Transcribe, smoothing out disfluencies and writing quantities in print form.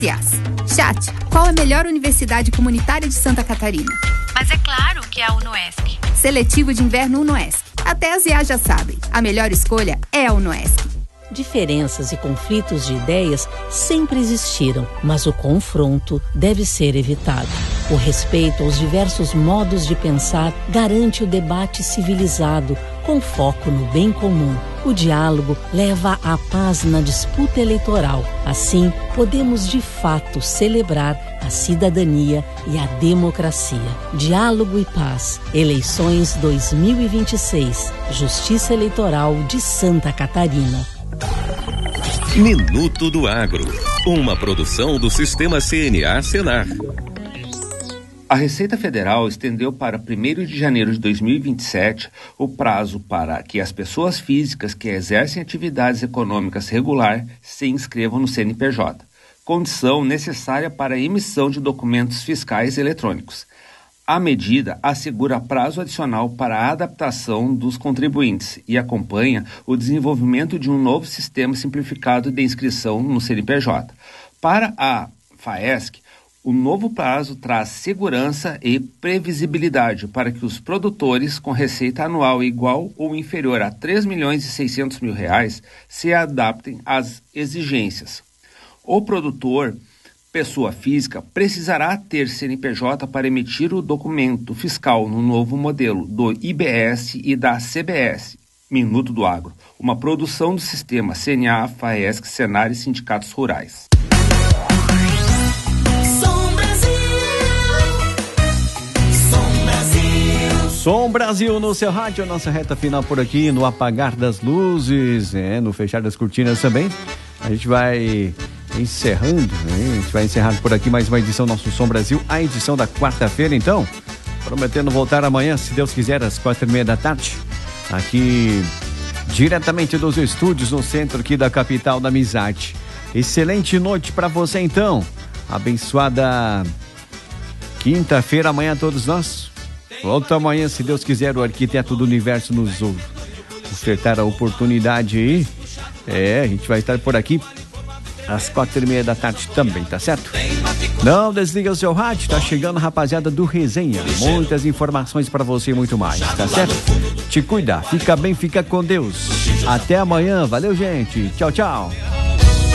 Chat, qual a melhor universidade comunitária de Santa Catarina? Mas é claro que é a UnoESC. Seletivo de inverno UnoESC. Até as IA já sabem, a melhor escolha é a UnoESC. Diferenças e conflitos de ideias sempre existiram, mas o confronto deve ser evitado. O respeito aos diversos modos de pensar garante o debate civilizado, com foco no bem comum. O diálogo leva à paz na disputa eleitoral. Assim, podemos de fato celebrar a cidadania e a democracia. Diálogo e paz. Eleições 2026. Justiça Eleitoral de Santa Catarina. Minuto do Agro, uma produção do Sistema CNA Senar. A Receita Federal estendeu para 1º de janeiro de 2027 o prazo para que as pessoas físicas que exercem atividades econômicas regular se inscrevam no CNPJ, condição necessária para a emissão de documentos fiscais eletrônicos. A medida assegura prazo adicional para a adaptação dos contribuintes e acompanha o desenvolvimento de um novo sistema simplificado de inscrição no CNPJ. Para a FAESC, o novo prazo traz segurança e previsibilidade para que os produtores com receita anual igual ou inferior a R$ 3.600.000 se adaptem às exigências. O produtor, pessoa física, precisará ter CNPJ para emitir o documento fiscal no novo modelo do IBS e da CBS. Minuto do Agro, uma produção do Sistema CNA, FAESC, Senar e Sindicatos Rurais. Som Brasil no seu rádio, nossa reta final por aqui, no apagar das luzes, no fechar das cortinas também. A gente vai encerrando, a gente vai encerrar por aqui mais uma edição do nosso Som Brasil, a edição da quarta-feira, então, prometendo voltar amanhã, se Deus quiser, às 4:30 da tarde, aqui diretamente dos estúdios no centro aqui da capital da amizade. Excelente noite para você, então, abençoada quinta-feira amanhã a todos nós. Volta amanhã, se Deus quiser, o arquiteto do universo nos ofertar a oportunidade aí. A gente vai estar por aqui às 4:30 da tarde também, tá certo? Não desliga o seu rádio, tá chegando a rapaziada do Resenha. Muitas informações pra você e muito mais, tá certo? Te cuida, fica bem, fica com Deus. Até amanhã, valeu gente, tchau, tchau.